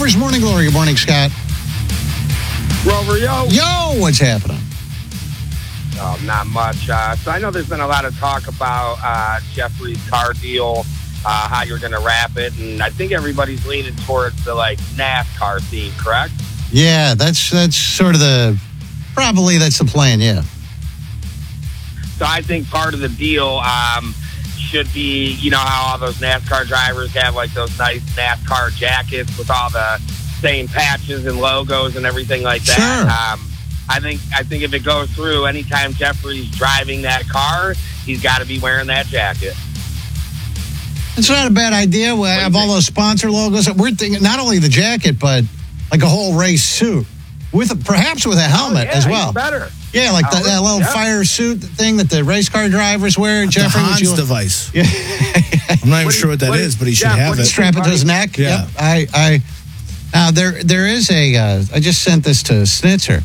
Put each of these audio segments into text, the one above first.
Rover's Morning Glory. Good morning, Scott. Rover, yo. Yo, what's happening? Oh, not much. So I know there's been a lot of talk about Jeffrey's car deal, how you're going to wrap it, and I think everybody's leaning towards the NASCAR theme, correct? Yeah, that's sort of probably that's the plan, yeah. So I think part of the deal should be, you know how all those NASCAR drivers have those nice NASCAR jackets with all the same patches and logos and everything like that. Sure. I think if it goes through, anytime Jeffrey's driving that car, he's got to be wearing that jacket. It's not a bad idea. We have all those sponsor logos. We're thinking not only the jacket, but like a whole race suit perhaps with a helmet as well. Even better. Yeah, like that little fire suit thing that the race car drivers wear. Jeffrey, the Hans device. Yeah. I'm not even sure what that is, but he should have it. Strap it to his neck. Yeah. Yep. Now there is I just sent this to Snitzer.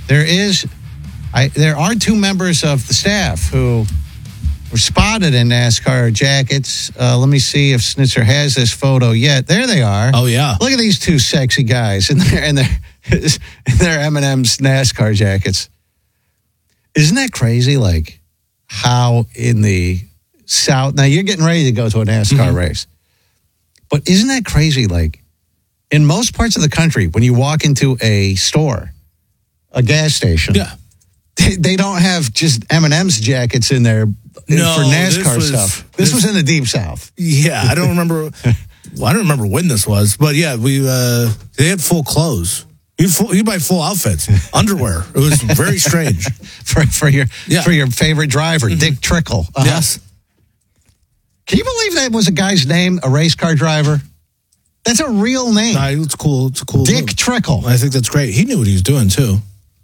There are two members of the staff who were spotted in NASCAR jackets. Let me see if Snitzer has this photo yet. There they are. Oh yeah. Look at these two sexy guys in their M&M's NASCAR jackets. Isn't that crazy? Like how in the South, now you're getting ready to go to a NASCAR race, but isn't that crazy? Like in most parts of the country, when you walk into a store, a gas station, they don't have just M&M's jackets in there for NASCAR stuff. This was in the Deep South. Yeah, I don't remember. Well, I don't remember when this was, but yeah, they had full clothes. You buy full outfits, underwear. It was very strange for your favorite driver, Dick Trickle. Yes. Can you believe that was a guy's name, a race car driver? That's a real name. It's cool. It's a cool. Dick Trickle. I think that's great. He knew what he was doing too.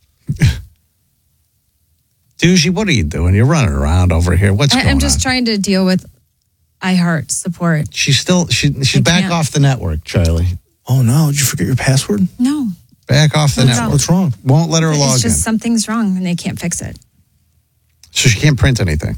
Doogie, what are you doing? You're running around over here. What's going on? I'm just trying to deal with iHeart support. She's back off the network, Charlie. Oh no! Did you forget your password? No. Back off the network. What's wrong? Won't let her log in. It's just something's wrong and they can't fix it. So she can't print anything.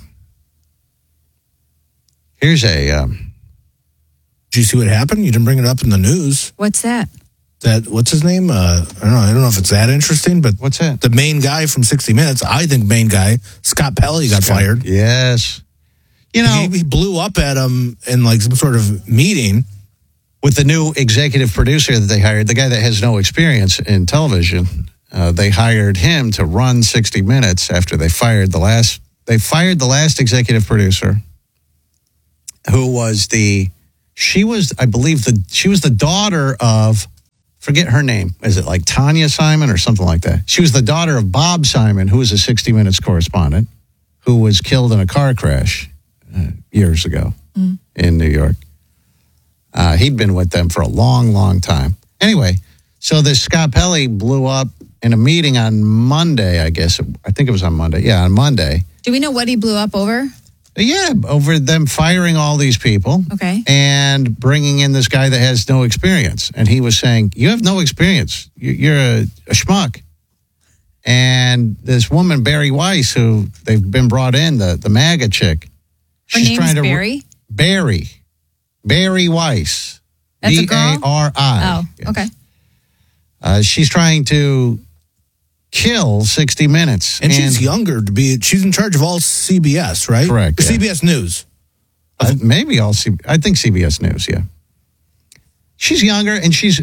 Here's a... Did you see what happened? You didn't bring it up in the news. What's that? What's his name? I don't know if it's that interesting, but what's that? The main guy from 60 Minutes, I think main guy, Scott Pelley got fired. Yes. You know, he blew up at him in some sort of meeting. With the new executive producer that they hired, the guy that has no experience in television, they hired him to run 60 Minutes after they fired the last executive producer, who was she was the daughter of, forget her name. Is it like Tanya Simon or something like that? She was the daughter of Bob Simon, who was a 60 Minutes correspondent, who was killed in a car crash years ago in New York. He'd been with them for a long, long time. Anyway, so this Scott Pelley blew up in a meeting on Monday, I guess. I think it was on Monday. Yeah, on Monday. Do we know what he blew up over? Yeah, over them firing all these people. Okay. And bringing in this guy that has no experience. And he was saying, you have no experience. You're a schmuck. And this woman, Barry Weiss, who they've been brought in, the MAGA chick. Her name's Barry? Barry Weiss. That's a girl? Bari. Oh, yes. okay. She's trying to kill 60 Minutes. And she's younger she's in charge of all CBS, right? Correct. Or CBS News. Maybe all I think CBS News, yeah. She's younger and she's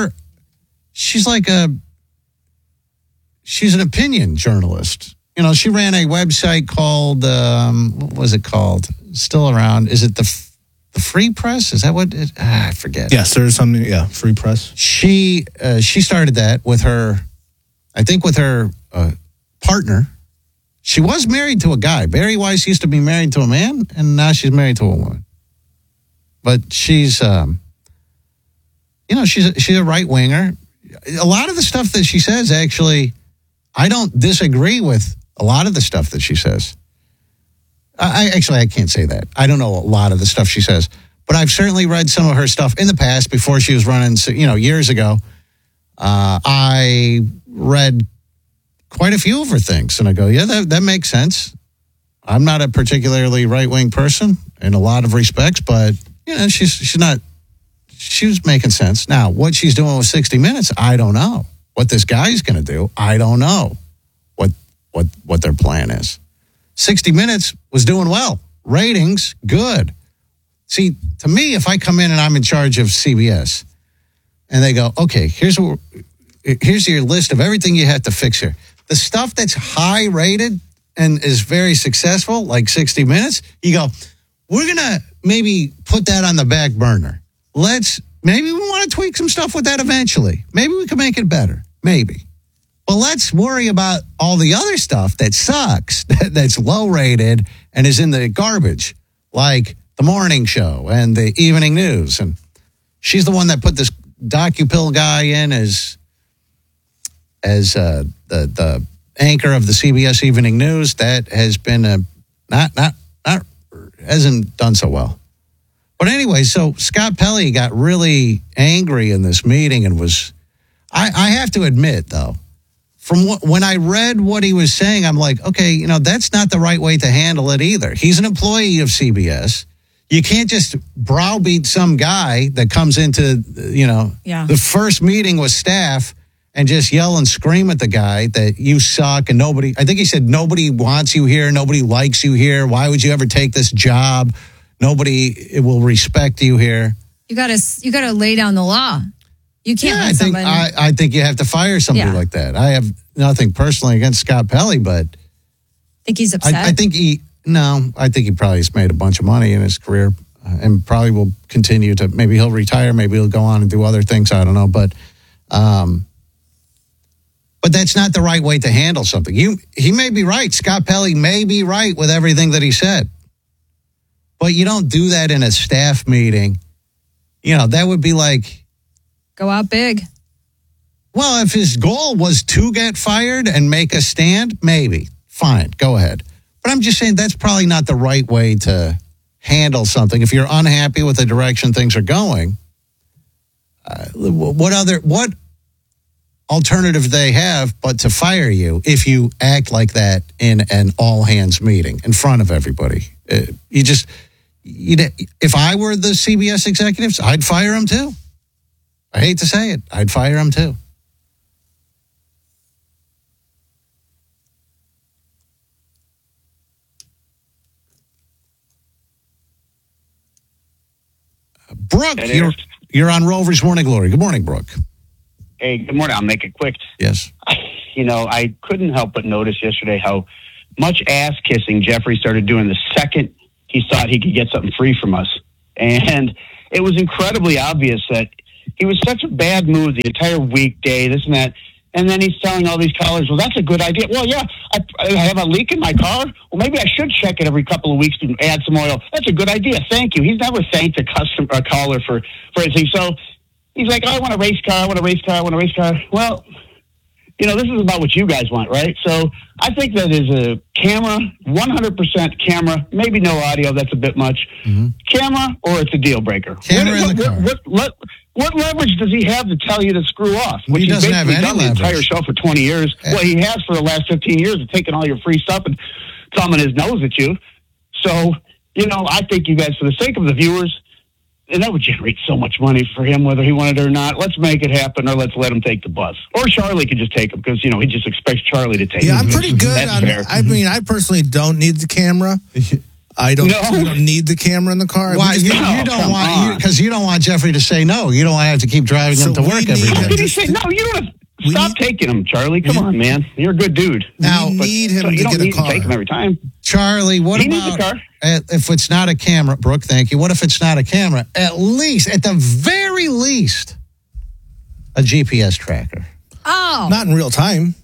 an opinion journalist. You know, she ran a website called, what was it called? Still around. Is it the Free Press? Is that what it, I forget. Yes, there's something, Free Press. She started that with her partner. She was married to a guy. Barry Weiss used to be married to a man, and now she's married to a woman. But she's, she's a right-winger. A lot of the stuff that she says, actually, I don't disagree with a lot of the stuff that she says. I can't say that. I don't know a lot of the stuff she says, but I've certainly read some of her stuff in the past before she was running, years ago. I read quite a few of her things, and I go, yeah, that makes sense. I'm not a particularly right-wing person in a lot of respects, but she's she was making sense. Now, what she's doing with 60 Minutes, I don't know. What this guy's going to do, I don't know what their plan is. 60 Minutes was doing well. Ratings, good. See, to me, if I come in and I'm in charge of CBS and they go, okay, here's your list of everything you have to fix here. The stuff that's high rated and is very successful, like 60 Minutes, you go, we're going to maybe put that on the back burner. Maybe we want to tweak some stuff with that eventually. Maybe we can make it better. Maybe. But let's worry about all the other stuff that sucks, that's low rated and is in the garbage, like the morning show and the evening news. And she's the one that put this DocuPill guy in as the anchor of the CBS Evening News. That has been hasn't done so well. But anyway, so Scott Pelley got really angry in this meeting and I have to admit, though, when I read what he was saying, I'm like, okay, that's not the right way to handle it either. He's an employee of CBS. You can't just browbeat some guy that comes into, the first meeting with staff and just yell and scream at the guy that you suck and I think he said, nobody wants you here. Nobody likes you here. Why would you ever take this job? Nobody will respect you here. You gotta lay down the law. You can't let somebody. I think you have to fire somebody like that. I have nothing personally against Scott Pelley, but think he's upset. I think he probably has made a bunch of money in his career and probably will continue to. Maybe he'll retire. Maybe he'll go on and do other things. I don't know, but that's not the right way to handle something. He may be right. Scott Pelley may be right with everything that he said. But you don't do that in a staff meeting. That would be like... Go out big. Well, if his goal was to get fired and make a stand, maybe. Fine, go ahead. But I'm just saying that's probably not the right way to handle something. If you're unhappy with the direction things are going, what alternative do they have but to fire you if you act like that in an all-hands meeting in front of everybody? If I were the CBS executives, I'd fire them too. I hate to say it. I'd fire them too. Brooke, you're on Rover's Morning Glory. Good morning, Brooke. Hey, good morning. I'll make it quick. Yes. I couldn't help but notice yesterday how much ass kissing Jeffrey started doing the second he thought he could get something free from us. And it was incredibly obvious that he was such a bad mood the entire weekday, this and that. And then he's telling all these callers, well, that's a good idea. Well, yeah, I have a leak in my car. Well, maybe I should check it every couple of weeks to add some oil. That's a good idea. Thank you. He's never thanked a caller for anything. So he's like, I want a race car. Well, this is about what you guys want, right? So I think that is a camera, 100% camera, maybe no audio, that's a bit much. Mm-hmm. Camera, or it's a deal breaker. Camera in the car. What leverage does he have to tell you to screw off? Which he doesn't have any done leverage. The entire show for 20 years. Well, he has for the last 15 years of taking all your free stuff and thumbing his nose at you. So, I think you guys, for the sake of the viewers, and that would generate so much money for him, whether he wanted it or not. Let's make it happen, or let's let him take the bus. Or Charlie could just take him, because, he just expects Charlie to take him. Yeah, I'm pretty good on fair. I mean, I personally don't need the camera. I don't need the camera in the car. Why? You don't want, because you don't want Jeffrey to say no. You don't want to have to keep driving him to work every day. How can he say no? You don't have Stop taking him, Charlie. Come on, man. You're a good dude. Now, we need him to get a car. Take him every time. Charlie, what he needs a car. If it's not a camera? Brooke, thank you. What if it's not a camera? At the very least, a GPS tracker. Oh. Not in real time.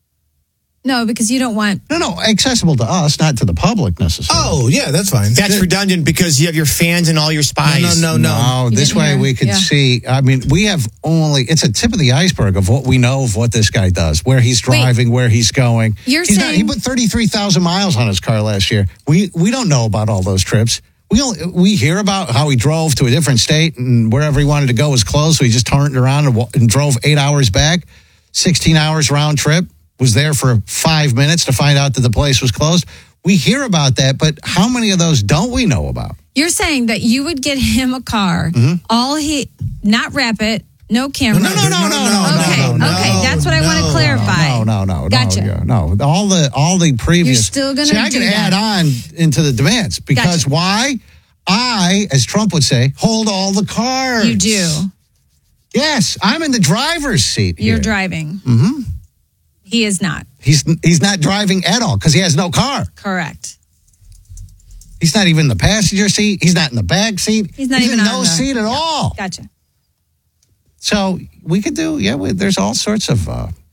No, because you don't want... No, accessible to us, not to the public necessarily. Oh, yeah, that's fine. That's redundant because you have your fans and all your spies. No, this way we could see... I mean, we have only... It's a tip of the iceberg of what we know of what this guy does, where he's driving, where he's going. You're saying... he put 33,000 miles on his car last year. We don't know about all those trips. We hear about how he drove to a different state and wherever he wanted to go was closed, so he just turned around and drove 8 hours back, 16 hours round trip. Was there for 5 minutes to find out that the place was closed. We hear about that, but how many of those don't we know about? You're saying that you would get him a car, not wrap it, no camera. No. Okay, that's what I want to clarify. No. Gotcha. No. All the previous. You're still going to do I can add on into the demands because why? I, as Trump would say, hold all the cards. You do. Yes, I'm in the driver's seat here. You're driving. Mm-hmm. He is not. He's not driving at all because he has no car. Correct. He's not even in the passenger seat. He's not in the back seat. He's not even in on no the seat at all. Gotcha. So we could do, there's all sorts of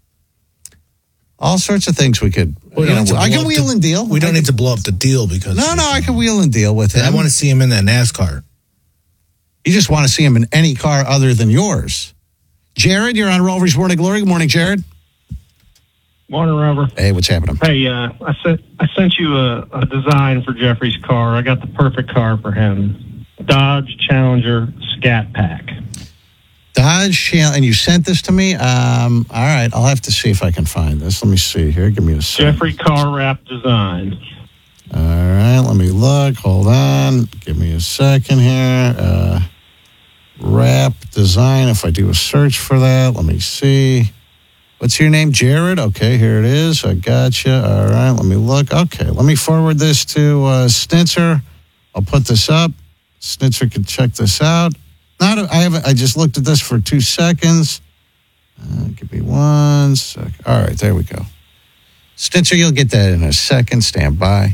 things we could. I can wheel and deal. We don't need to blow up the deal because. No, I can wheel and deal with him. I want to see him in that NASCAR. You just want to see him in any car other than yours. Jared, you're on Rover's Morning Glory. Good morning, Jared. Morning, Rover. Hey, what's happening? Hey, I sent you a design for Jeffrey's car. I got the perfect car for him. Dodge Challenger Scat Pack. Dodge Challenger, and you sent this to me? All right, I'll have to see if I can find this. Let me see here. Give me a second. Jeffrey car wrap design. All right, let me look. Hold on. Give me a second here. Wrap design. If I do a search for that, let me see. What's your name? Jared? Okay, here it is. I gotcha. All right, let me look. Okay, let me forward this to Snitzer. I'll put this up. Snitzer can check this out. I just looked at this for 2 seconds. Give me 1 sec. All right, there we go. Snitzer, you'll get that in a second. Stand by.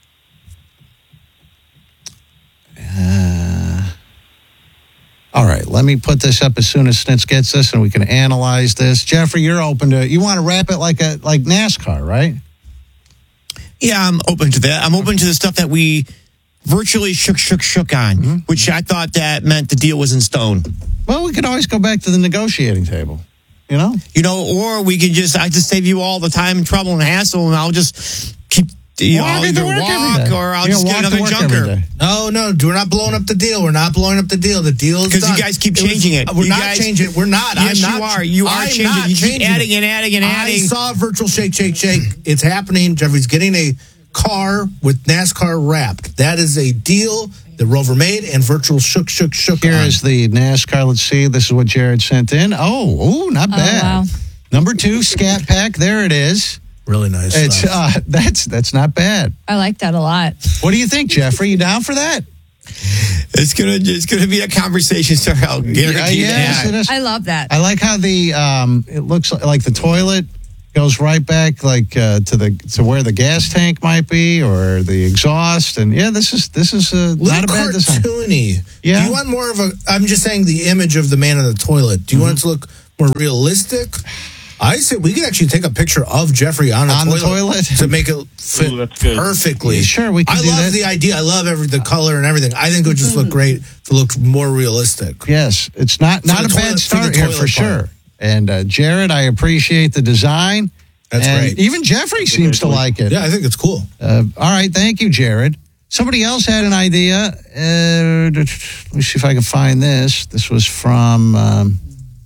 All right, let me put this up as soon as Snitz gets this, and we can analyze this. Jeffrey, you're open to. You want to wrap it like NASCAR, right? Yeah, I'm open to that. I'm open to the stuff that we virtually shook on, which I thought that meant the deal was in stone. Well, we could always go back to the negotiating table, or we could I just save you all the time and trouble and hassle, and I'll just keep. I'll either walk or I'll just get another junker. No, we're not blowing up the deal. We're not blowing up the deal. The deal is because you guys keep changing it. We're not changing it. We're not. Yes, you are. You are changing. You keep adding and adding and adding. I saw virtual shake. It's happening. Jeffrey's getting a car with NASCAR wrapped. That is a deal that Rover made and virtual shook. Here is the NASCAR. Let's see. This is what Jared sent in. Oh, not bad. Wow. Number 2 Scat Pack. There it is. Really nice. It's that's not bad. I like that a lot. What do you think, Jeffrey? You down for that? It's gonna be a conversation, sir. I'll guarantee that. I love that. I like how the it looks like the toilet goes right back to where the gas tank might be or the exhaust, and this is not a bad design. Cartoony. Yeah. Do you want more of a? I'm just saying the image of the man in the toilet. Do you want it to look more realistic? I said we could actually take a picture of Jeffrey on the toilet to make it fit perfectly. Yeah, sure, we can do that. I love the idea. I love the color and everything. I think it would just look great to look more realistic. Yes, it's not a bad start here for sure. And Jared, I appreciate the design. That's great. Even Jeffrey seems to like it. Yeah, I think it's cool. All right, thank you, Jared. Somebody else had an idea. Let me see if I can find this. This was from...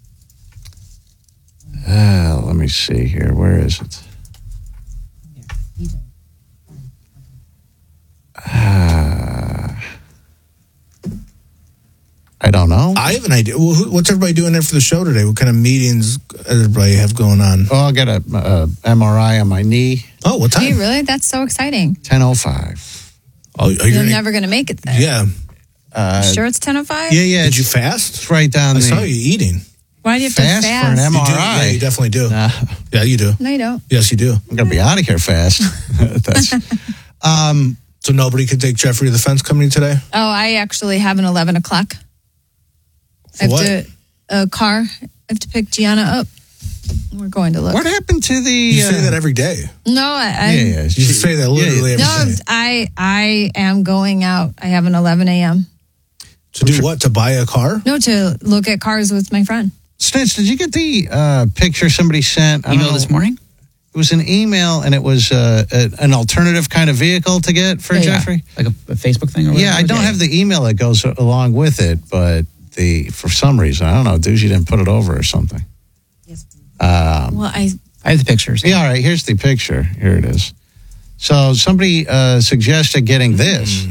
let me see here. Where is it? I don't know. I have an idea. Well, what's everybody doing there for the show today? What kind of meetings everybody have going on? Oh, I got a MRI on my knee. Oh, what time? Hey, really? That's so exciting. 10:05. Oh, you're never going to make it then. Yeah. Sure it's 10:05? Yeah. Did you fast? It's right down I saw you eating. Why do you have to fast fast? for an MRI? Yeah, you definitely do. Yeah, you do. No, you don't. Yes, you do. I'm going to be out of here fast. So nobody could take Jeffrey to the fence company today? Oh, I actually have an 11 o'clock. I have a car. I have to pick Gianna up. We're going to look. What happened to the... You say that every day. No, You say that literally every day. I am going out. I have an 11 a.m. To do what? To buy a car? No, to look at cars with my friend. Snitch, did you get the picture somebody sent? Email this morning? It was an email, and it was an alternative kind of vehicle to get for Jeffrey. Like a Facebook thing or whatever? Yeah, I don't have the email that goes along with it, but for some reason, I don't know, Doozy didn't put it over or something. Yes. I have the pictures. Yeah, all right, here's the picture. Here it is. So somebody suggested getting this, and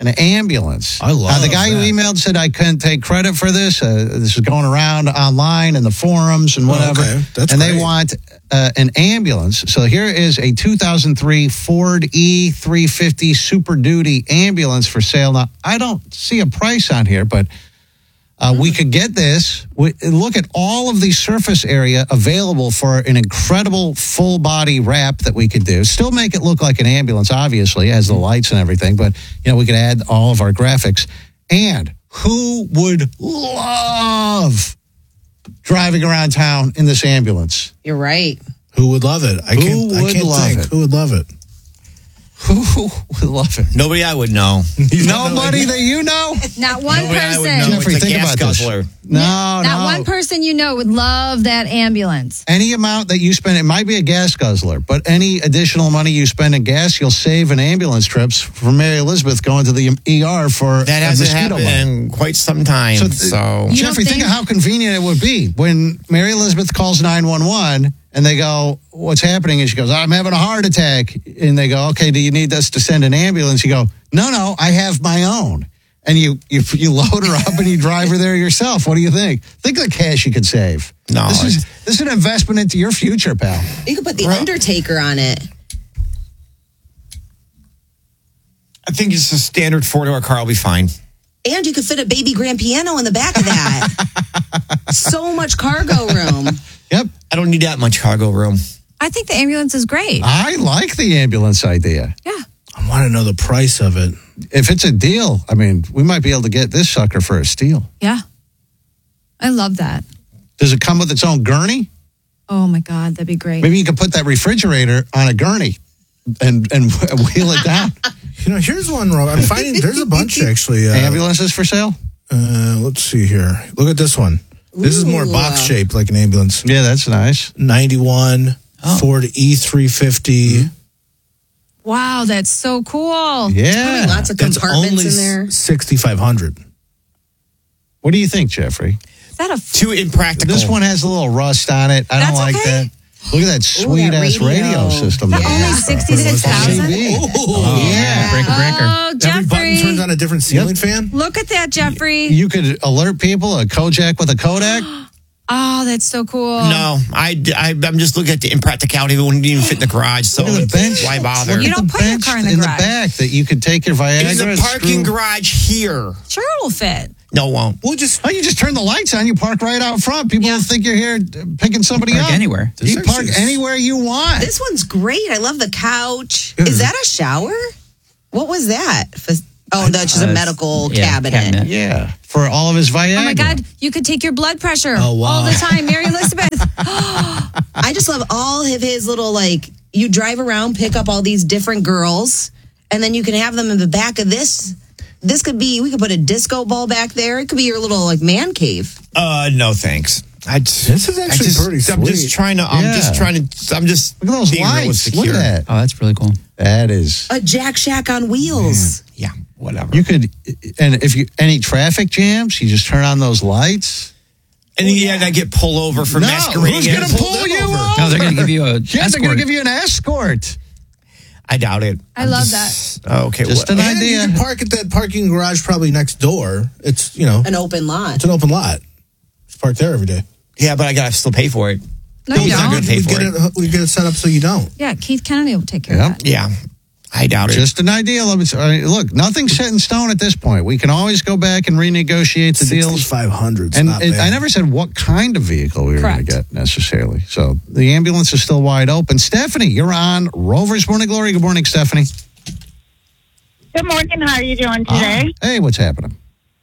An ambulance. I love the guy who emailed said I couldn't take credit for this. This is going around online in the forums and whatever. Oh, okay. That's and great. they want an ambulance. So here is a 2003 Ford E350 Super Duty ambulance for sale. Now, I don't see a price on here, but we could get this. Look at all of the surface area available for an incredible full body wrap that we could do. Still make it look like an ambulance, obviously, as the lights and everything. But, we could add all of our graphics. And who would love driving around town in this ambulance? You're right. Who would love it? I can't think. Who would love it? Who would love it? Nobody I would know. Nobody that you know? Not one Nobody I would person. know. Jeffrey, It's a think gas about this. guzzler. Not one person you know would love that ambulance. Any amount that you spend, it might be a gas guzzler, but any additional money you spend in gas, you'll save in ambulance trips for Mary Elizabeth going to the ER for That a hasn't mosquito happened bite. in quite some time. So, Jeffrey, think of how convenient it would be when Mary Elizabeth calls 911 and they go, what's happening? And she goes, I'm having a heart attack. And they go, okay, do you need us to send an ambulance? You go, no, I have my own. And you load her up and you drive her there yourself. What do you think? Think of the cash you could save. No. This is an investment into your future, pal. You could put the Undertaker on it. I think it's a standard 4-door car. I'll be fine. And you could fit a baby grand piano in the back of that. So much cargo room. Yep. I don't need that much cargo room. I think the ambulance is great. I like the ambulance idea. Yeah. I want to know the price of it. If it's a deal, I mean, we might be able to get this sucker for a steal. Yeah. I love that. Does it come with its own gurney? Oh, my God. That'd be great. Maybe you could put that refrigerator on a gurney and wheel it down. Here's one, Rob. I'm finding there's a bunch, actually. Ambulances for sale? Let's see here. Look at this one. This is more box-shaped, like an ambulance. Yeah, that's nice. 91, Ford E350. Wow, that's so cool. Yeah. Lots of compartments in there. $6,500. What do you think, Jeffrey? Is that too impractical? This one has a little rust on it. I don't like that. Look at that sweet-ass radio system. For only $66,000? Yeah. Breaker. Oh, Jeffrey. Every button turns on a different ceiling fan? Look at that, Jeffrey. You could alert people, a Kojak with a Kodak. Oh, that's so cool. No, I'm just looking at the impracticality. It wouldn't even fit in the garage. So Look at the bench. why bother? You don't put your car in the garage. back that you could take your Viagra. There's a parking garage here. Sure, it'll fit. No, it won't. You just turn the lights on. You park right out front. People will think you're here picking somebody Park up. anywhere. You park anywhere you want. This one's great. I love the couch. Is that a shower? What was that? Oh, that's just a medical cabinet. Yeah, for all of his Viagra. Oh, my God. You could take your blood pressure Oh, wow. all the time. Mary Elizabeth. I just love all of his little, you drive around, pick up all these different girls, and then you can have them in the back of this. This could be, we could put a disco ball back there. It could be your little, man cave. No, thanks. This is actually pretty sweet. I'm just trying to. Look Look at those lights. Look at that. Oh, that's really cool. That is. A Jack Shack on wheels. Yeah, whatever. You could, and if you any traffic jams, you just turn on those lights. And I get pulled over for masquerading. Who's going to pull you over? No, they're going to give you a Yeah, they're going to give you an escort. I doubt it. I love that. Okay, Just an And idea. you can park at that parking garage probably next door. It's, An open lot. it's an open lot. Just park there every day. Yeah, but I gotta still pay for it. No, you He's not don't. gonna pay for it. We get it set up so you don't. Yeah, Keith Kennedy will take care Yep. of that. Yeah, I doubt it. Just an idea. Look, nothing's set in stone at this point. We can always go back and renegotiate the deals. 6,500. And I never said what kind of vehicle we were going to get necessarily. So the ambulance is still wide open. Stephanie, you're on Rover's Morning Glory. Good morning, Stephanie. Good morning. How are you doing today? Hey, what's happening?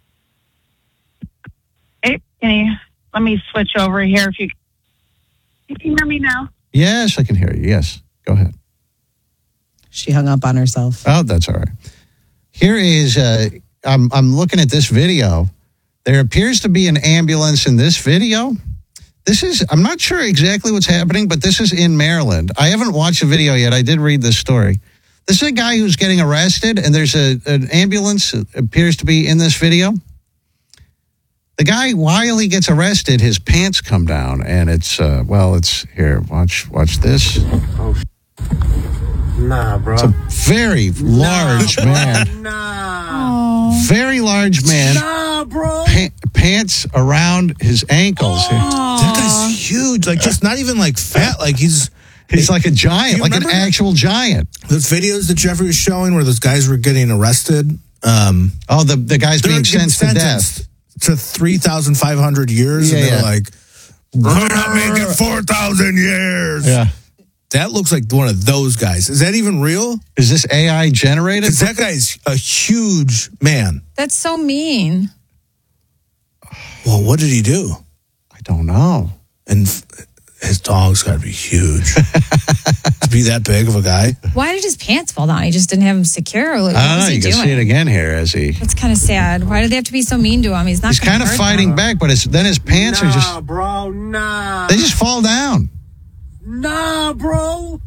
Hey, let me switch over here. If you can hear me now. Yes, I can hear you. Yes, go ahead. She hung up on herself. Oh, that's all right. Here is, I'm looking at this video. There appears to be an ambulance in this video. I'm not sure exactly what's happening, but this is in Maryland. I haven't watched the video yet. I did read this story. This is a guy who's getting arrested, and there's an ambulance that appears to be in this video. The guy, while he gets arrested, his pants come down, and it's here. Watch this. Nah, bro. It's a very large man. Very large man. Nah, bro. Pants around his ankles. That guy's huge. Like, just not even like fat. Like, he's like a giant, like an actual giant. Those videos that Jeffrey was showing where those guys were getting arrested. The guys being sentenced to death. To 3,500 years. And they're like, we're not making 4,000 years. Yeah. That looks like one of those guys. Is that even real? Is this AI generated? Because that guy's a huge man. That's so mean. Well, what did he do? I don't know. And his dog's got to be huge. To be that big of a guy. Why did his pants fall down? He just didn't have them secure? Or, like, I don't know. You can see it again here as he... That's kind of sad. Why do they have to be so mean to him? He's kind of fighting back, but then his pants are just... Nah, bro, nah. They just fall down. Nah, bro.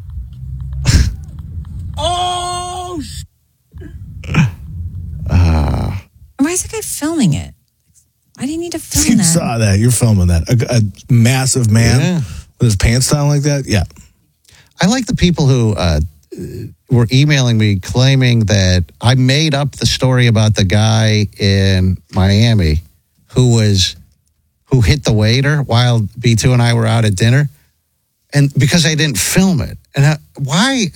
Oh, Why is the guy filming it? Why do you need to film you that? saw that. You're filming that. A massive man with his pants down like that? Yeah. I like the people who were emailing me claiming that I made up the story about the guy in Miami who hit the waiter while B2 and I were out at dinner. And because I didn't film it. And why?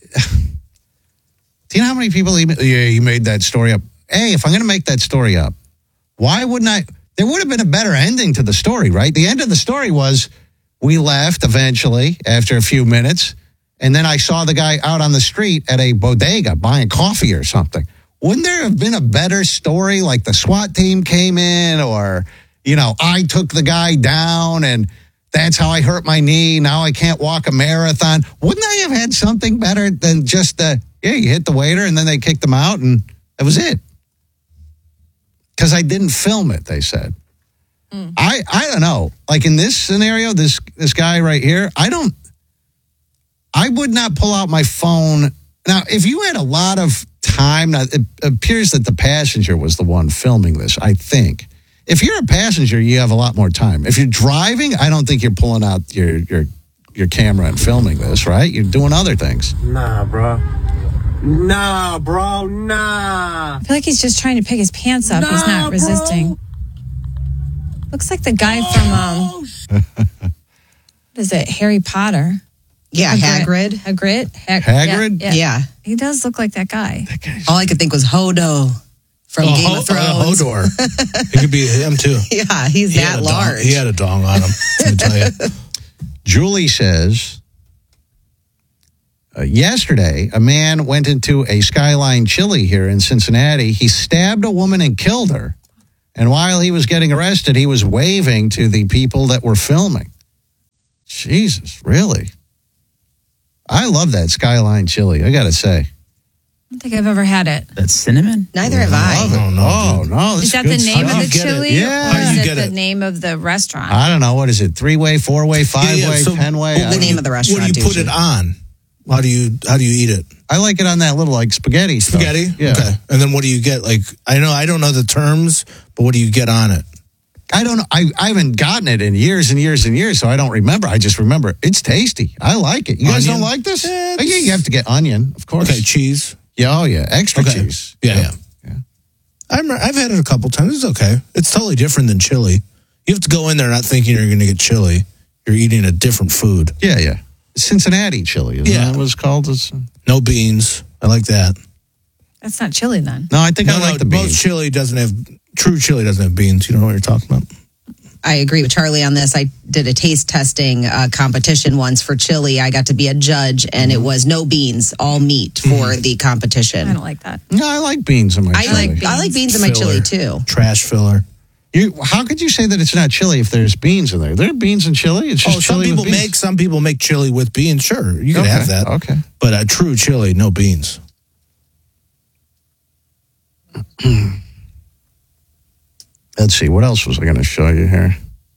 Do you know how many people email? Yeah, you made that story up. Hey, if I'm going to make that story up, why wouldn't I? There would have been a better ending to the story, right? The end of the story was we left eventually after a few minutes. And then I saw the guy out on the street at a bodega buying coffee or something. Wouldn't there have been a better story? Like the SWAT team came in, or, I took the guy down and that's how I hurt my knee. Now I can't walk a marathon. Wouldn't I have had something better than just you hit the waiter and then they kicked him out and that was it? Because I didn't film it, they said. I don't know. Like in this scenario, this guy right here, I would not pull out my phone. Now, if you had a lot of time, now it appears that the passenger was the one filming this, I think. If you're a passenger, you have a lot more time. If you're driving, I don't think you're pulling out your camera and filming this, right? You're doing other things. Nah, bro. Nah, bro. Nah. I feel like he's just trying to pick his pants up. He's not resisting. Bro. Looks like the guy from, what is it, Harry Potter? Yeah, Hagrid. Hagrid? Yeah. He does look like that guy. All I could think was Hodo. From Game of Thrones. Hodor. He could be him too. Yeah, he's that large. He had a dong on him, let me tell you. Julie says, yesterday, a man went into a Skyline Chili here in Cincinnati. He stabbed a woman and killed her. And while he was getting arrested, he was waving to the people that were filming. Jesus, really? I love that Skyline Chili, I got to say. I don't think I've ever had it. That's cinnamon? Neither have I. Oh, no. Is that the name of the chili? Yeah. Or is it the name of the restaurant? I don't know. What is it? 3-way, 4-way, 5-way, So 10-way? The name of the restaurant. What do you put it on? How do you eat it? I like it on that little like spaghetti stuff. Spaghetti? Yeah. Okay. And then what do you get? Like, I don't know the terms, but what do you get on it? I don't know. I haven't gotten it in years and years and years, so I don't remember. I just remember it's tasty. I like it. You guys don't like this? Yeah, you have to get onion, of course. Okay, cheese. Yeah, oh yeah, extra cheese. Yeah. I've had it a couple times. It's okay. It's totally different than chili. You have to go in there not thinking you're going to get chili. You're eating a different food. Yeah. Cincinnati chili, isn't that what it's called? No beans. I like that. That's not chili then. No, I think I like the beans. Most chili doesn't have, true chili doesn't have beans. You know what you're talking about? I agree with Charlie on this. I did a taste testing competition once for chili. I got to be a judge, and it was no beans, all meat for the competition. I don't like that. No, I like beans in my chili. I like beans in my chili too. Trash filler. How could you say that it's not chili if there's beans in there? There are beans in chili. It's just chili with beans. Some people make chili with beans. Sure, you can have that. Okay, but a true chili, no beans. Let's see. What else was I going to show you here?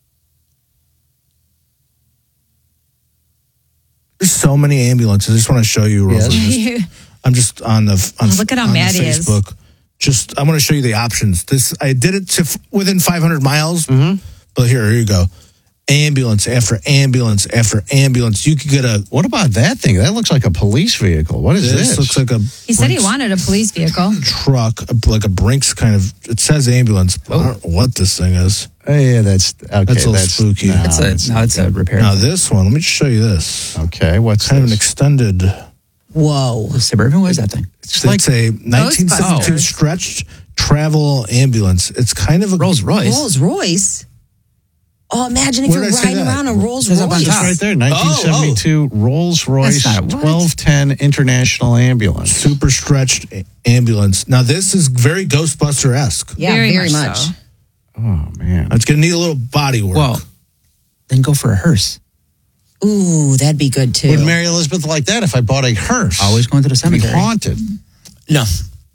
There's so many ambulances. I just want to show you real quick. I'm just on look at how mad he is. Facebook. I want to show you the options. I did it to within 500 miles. But here you go. ambulance after ambulance after ambulance. You could get a. What about that thing? That looks like a police vehicle. What is this? Looks like a. He said he wanted a police vehicle. Truck, like a Brinks kind of. It says ambulance, but I don't know what this thing is. Oh, yeah, that's okay. That's a little spooky. It's a repair. Now this one, let me just show you this. Okay, what's kind of an extended? Whoa, Suburban. What is that thing? It's like a 1972 stretched travel ambulance. It's kind of a Rolls Royce. Rolls Royce. Oh, imagine if Where you're did I say riding that? around a Rolls It's Royce. right there, 1972 Rolls Royce That's not- what? 1210 International Ambulance. super stretched ambulance. Now this is very Ghostbuster-esque. Yeah, very much. so. Oh man, It's going to need a little body work. Well, then go for a hearse. Ooh, that'd be good too. would Mary Elizabeth like that if I bought a hearse? Always going to the It'd be cemetery. haunted. No.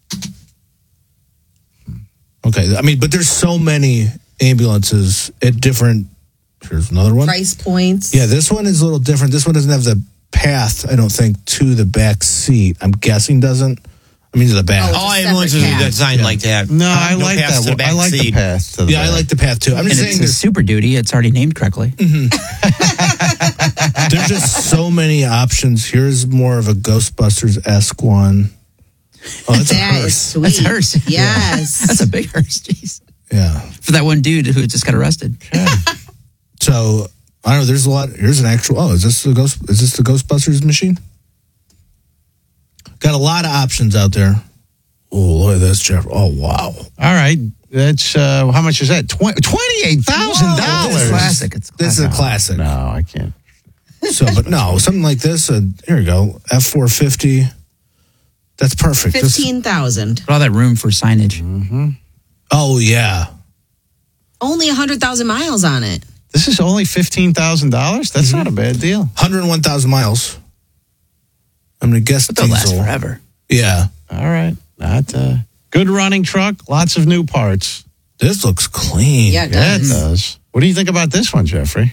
Okay, I mean, but there's so many ambulances at different. Here's another one. Price points. Yeah, this one is a little different. This one doesn't have the path, I don't think, to the back seat. I'm guessing doesn't. I mean, to the back. All ambulances are designed like that. No, I like paths that. to the I back like the seat. path. To the Yeah, I back. like the path too. I'm And just it's saying a Super Duty. It's already named correctly. there's just so many options. Here's more of a Ghostbusters-esque one. Oh, that's a That is hearse. sweet. That's a hearse. Yes. That's a big hearse. Jeez. Yeah. For that one dude who just got arrested. So I don't know. There's a lot. Here's an actual. Oh, is this the Ghostbusters machine? Got a lot of options out there. Oh, look at this, Jeff. Oh, wow. All right, that's how much is that? $28,000. Classic. It's This is a classic. No, I can't. So, but no, something like this. Here you go. F450. That's perfect. 15,000. all that room for signage. Oh yeah. Only 100,000 miles on it. This is only $15,000. That's not a bad deal. 101,000 miles. I'm gonna guess But they'll last diesel. forever. Yeah. All right, not good running truck. Lots of new parts. This looks clean. Yeah, it Yeah, it does. does. What do you think about this one, Jeffrey?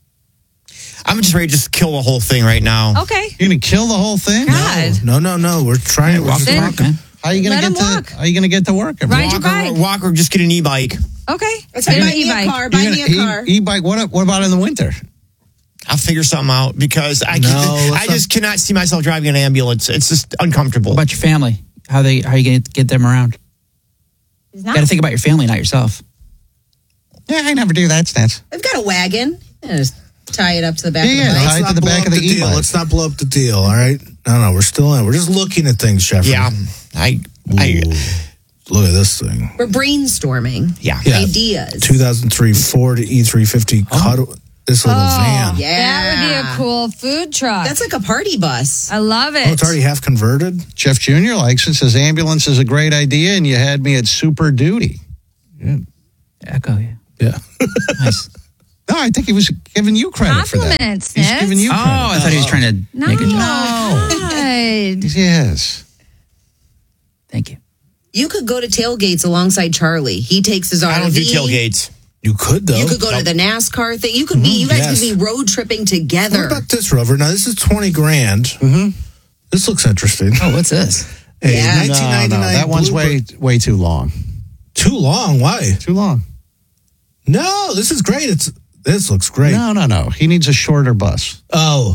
I'm just ready to just kill the whole thing right now. Okay. You're gonna kill the whole thing? God. No. We're trying. We're Walk just the talking. talk, man. How are you gonna Let get him to? walk. How are you gonna get to work? every Ride day? your bike. Walk or just get an e-bike. Okay. Let's buy me a car. Buy me a car. E-bike. What about in the winter? I'll figure something out because I just cannot see myself driving an ambulance. It's just uncomfortable. What about your family? How are you going to get them around? He's You not. got to think about your family, not yourself. Yeah, I never do that, Stance. I've got a wagon. Just tie it up to the back Yeah, of the bike. tie it to the blow back up of the deal. e-bike. Let's not blow up the deal. All right. No. We're still in. We're just looking at things, Jeffrey. yeah, I Look at this thing. We're brainstorming yeah. ideas. 2003 Ford E350 this little van. Yeah. That would be a cool food truck. That's like a party bus. I love it. Oh, it's already half converted. Jeff Jr. likes it. Says ambulance is a great idea, and you had me at Super Duty. Echo, yeah. Yeah. Nice. No, I think he was giving you credit for that. Compliments, He's Ned. giving you Oh, credit. I thought he was trying to make a joke. God. Yes. Thank you. You could go to tailgates alongside Charlie. He takes his RV. I don't do tailgates. You could, though. You could go to the NASCAR thing. You could be. You guys Yes. could be road tripping What together. about this, Rover? Now, this is 20 grand. Mm-hmm. This looks interesting. Oh, what's this? Hey, Yeah. 1999 No, that one's Bluebird. way too long. Too long. Why? Too long. No, this is great. This looks great. No. He needs a shorter bus. Oh,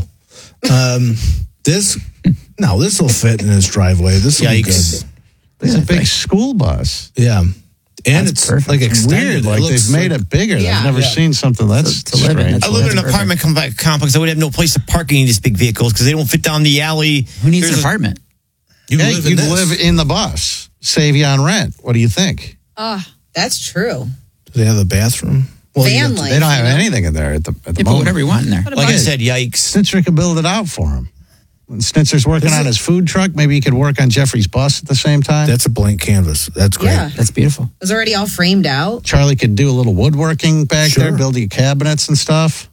this will fit in his driveway. This will be Yikes. good. It's a big school bus. Yeah, and That's it's perfect. like It's extended. weird. Like looks they've made it bigger. Yeah. I've never seen something that's To live in. strange. I live in an That's apartment complex. I would have no place to park any of these big vehicles because they don't fit down the alley. Who needs There's an apartment? You Yeah, live in you this. live in the bus. Save you on rent. What do you think? That's true. Do they have a bathroom? Well, you Van got- life. They don't have you know? anything in there at the You put moment. whatever you want in there. Like I said, yikes. Snitzer can build it out for him. When Snitzer's working on his food truck, maybe he could work on Jeffrey's bus at the same time. That's a blank canvas. That's great. Yeah. That's beautiful. It was already all framed out. Charlie could do a little woodworking back Sure. there, build you cabinets and stuff.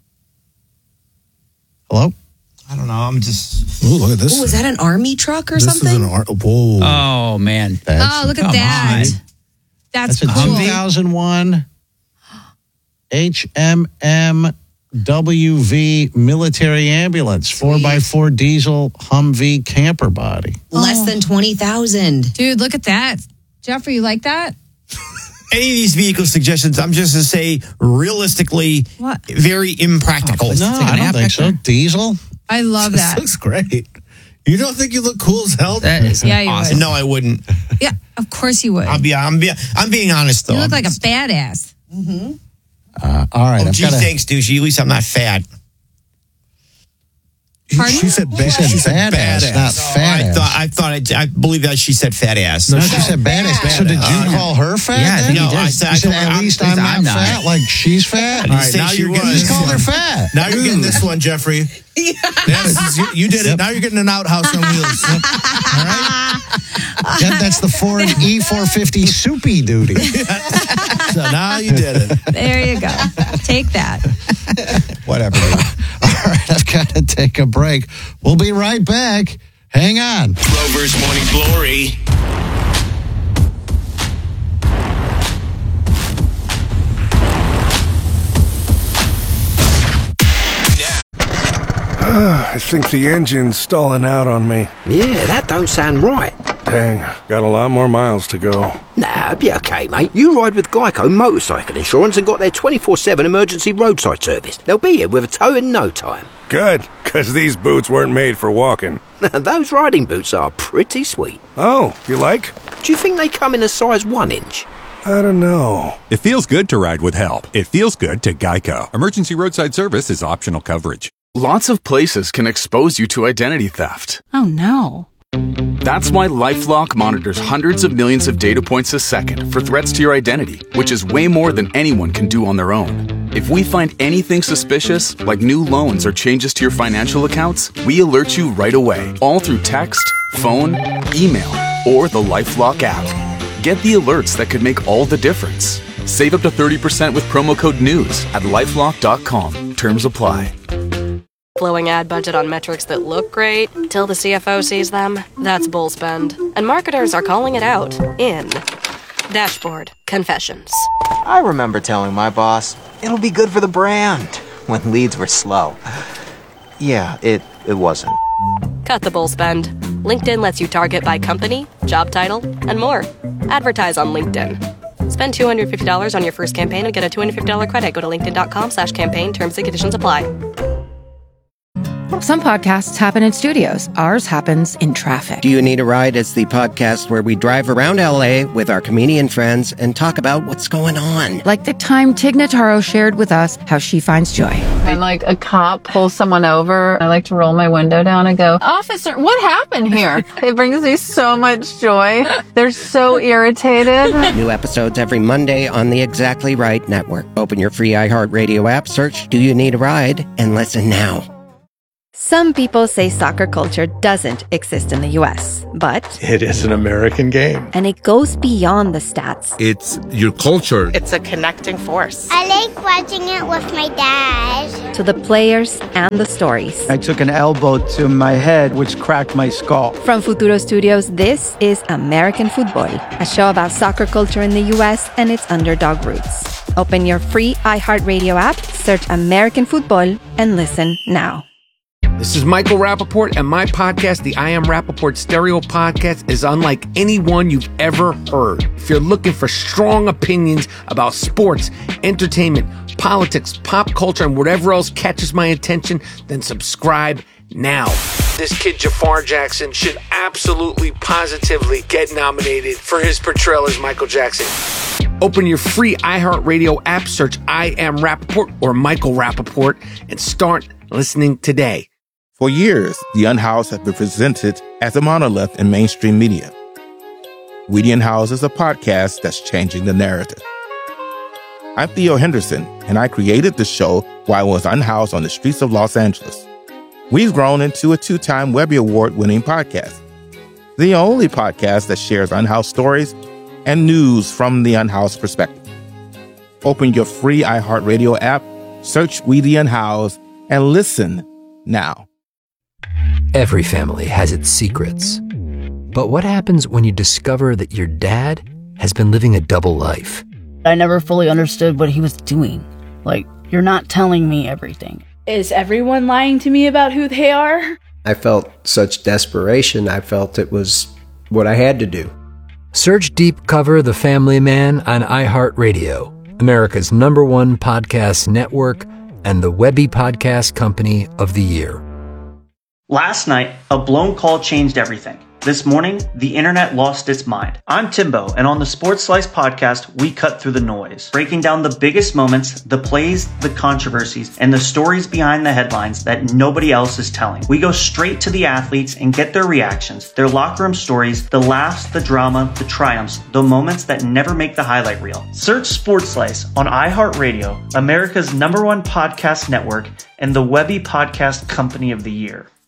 Hello? I don't know. I'm just. Ooh, look at this. Oh, is that an army truck or this something? is an whoa. Oh, man. Oh, look at Come that. on. That's That's a cool. 2001 HMMWV military ambulance, 4x4 diesel Humvee camper body. Less than 20,000. Dude, look at that. Jeffrey, you like that? any of these vehicle suggestions, I'm just going to say, realistically, very impractical. No, I don't think so. Diesel? I love that. This looks great. You don't think you look cool as hell? That is Yeah, you awesome. would. No, I wouldn't. Yeah, of course you would. I'm being honest, though. You look like a badass. All right. Oh, gee, thanks, douchey. At least I'm not fat. Pardon? She said badass. She said badass, not fat ass. I believe that she said fat ass. No, she said badass. So did you call her fat? Yeah, I then? think you did. I said, You said at least I'm not fat, like she's fat. All right, now you're getting Just called her fat. Now you're getting this one, Jeffrey. Yeah, you did it. Now you're getting an outhouse on wheels. All right? That's the Ford E450 soupy duty. So now you did it. There you go. Take that. Whatever. All right, I've got to take a break. We'll be right back. Hang on. Rover's Morning Glory. I think the engine's stalling out on me. Yeah, that don't sound right. Dang, got a lot more miles to go. Nah, be okay, mate. You ride with Geico Motorcycle Insurance and got their 24/7 emergency roadside service. They'll be here with a tow in no time. Good, because these boots weren't made for walking. Those riding boots are pretty sweet. Oh, you like? Do you think they come in a size 1 inch? I don't know. It feels good to ride with help. It feels good to Geico. Emergency roadside service is optional coverage. Lots of places can expose you to identity theft. Oh no. That's why LifeLock monitors hundreds of millions of data points a second for threats to your identity, which is way more than anyone can do on their own. If we find anything suspicious, like new loans or changes to your financial accounts, we alert you right away, all through text, phone, email, or the LifeLock app. Get the alerts that could make all the difference. Save up to 30% with promo code NEWS at LifeLock.com. Terms apply. Blowing ad budget on metrics that look great till the CFO sees them? That's bull spend. And marketers are calling it out in Dashboard Confessions. I remember telling my boss, it'll be good for the brand, when leads were slow. Yeah, it wasn't. Cut the bull spend. LinkedIn lets you target by company, job title, and more. Advertise on LinkedIn. Spend $250 on your first campaign and get a $250 credit. Go to linkedin.com/campaign. Terms and conditions apply. Some podcasts happen in studios. Ours happens in traffic. Do You Need a Ride? It's the podcast where we drive around LA with our comedian friends and talk about what's going on. Like the time Tig Notaro shared with us how she finds joy. When like a cop pulls someone over, I like to roll my window down and go, "Officer, what happened here?" It brings me so much joy. They're so irritated. New episodes every Monday on the Exactly Right Network. Open your free iHeartRadio app, search Do You Need a Ride, and listen now. Some people say soccer culture doesn't exist in the U.S., but it is an American game. And it goes beyond the stats. It's your culture. It's a connecting force. I like watching it with my dad. To the players and the stories. I took an elbow to my head, which cracked my skull. From Futuro Studios, this is American Football, a show about soccer culture in the U.S. and its underdog roots. Open your free iHeartRadio app, search American Football, and listen now. This is Michael Rappaport, and my podcast, the I Am Rappaport Stereo Podcast, is unlike any one you've ever heard. If you're looking for strong opinions about sports, entertainment, politics, pop culture, and whatever else catches my attention, then subscribe now. This kid, Jafar Jackson, should absolutely, positively get nominated for his portrayal as Michael Jackson. Open your free iHeartRadio app, search I Am Rappaport or Michael Rappaport, and start listening today. For years, The Unhoused has been presented as a monolith in mainstream media. We the Unhoused is a podcast that's changing the narrative. I'm Theo Henderson, and I created the show while I was unhoused on the streets of Los Angeles. We've grown into a 2-time Webby Award-winning podcast. The only podcast that shares unhoused stories and news from the unhoused perspective. Open your free iHeartRadio app, search We the Unhoused, and listen now. Every family has its secrets. But what happens when you discover that your dad has been living a double life? I never fully understood what he was doing. Like, you're not telling me everything. Is everyone lying to me about who they are? I felt such desperation. I felt it was what I had to do. Search Deep Cover The Family Man on iHeartRadio, America's #1 podcast network and the Webby Podcast Company of the Year. Last night, a blown call changed everything. This morning, the internet lost its mind. I'm Timbo, and on the Sports Slice podcast, we cut through the noise, breaking down the biggest moments, the plays, the controversies, and the stories behind the headlines that nobody else is telling. We go straight to the athletes and get their reactions, their locker room stories, the laughs, the drama, the triumphs, the moments that never make the highlight reel. Search Sports Slice on iHeartRadio, America's #1 podcast network, and the Webby Podcast Company of the Year.